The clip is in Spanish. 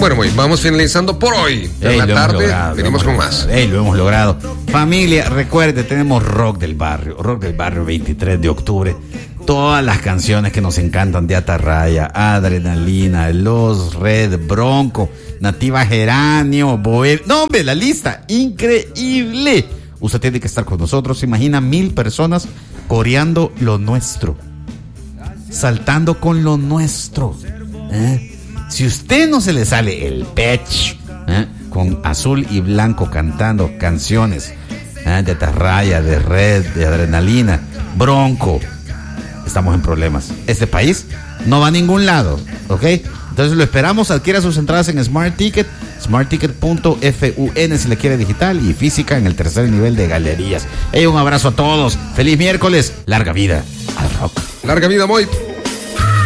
Bueno, muy, vamos finalizando por hoy. En la tarde venimos con más. Lo hemos logrado. Familia, recuerde, tenemos Rock del Barrio 23 de octubre. Todas las canciones que nos encantan de Atarraya, Adrenalina, Los Red, Bronco, Nativa Geranio, Bohemia. No, hombre, la lista, increíble. Usted tiene que estar con nosotros. Se imagina 1000 personas coreando lo nuestro, saltando con lo nuestro. Si usted no se le sale el pecho, con azul y blanco cantando canciones de Atarraya, de Red, de Adrenalina, Bronco, estamos en problemas. Este país no va a ningún lado, ¿ok? Entonces lo esperamos. Adquiera sus entradas en Smart Ticket, smartticket.fun si le quiere digital, y física en el tercer nivel de galerías. Un abrazo a todos. Feliz miércoles. Larga vida al rock. Larga vida, Moy.